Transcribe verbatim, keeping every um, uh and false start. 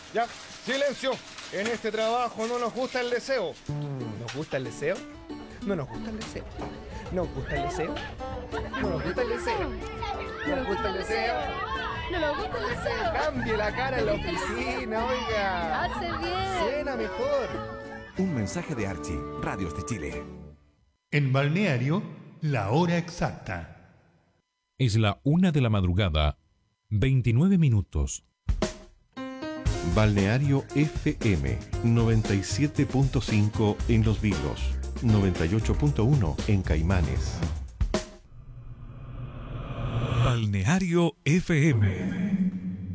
Ya, silencio. En este trabajo no nos gusta el deseo. ¿Nos gusta el deseo? No nos gusta el deseo. ¿Nos gusta el deseo? No nos gusta el deseo. ¿No nos gusta el deseo? No nos gusta el deseo. Cambie la cara en la oficina, oiga. Hace bien. Suena mejor. Un mensaje de Archie, Radios de Chile. En Balneario, la hora exacta. Es la una de la madrugada, veintinueve minutos. Balneario F M noventa y siete punto cinco en Los Vilos, noventa y ocho punto uno en Caimanes. Balneario F M.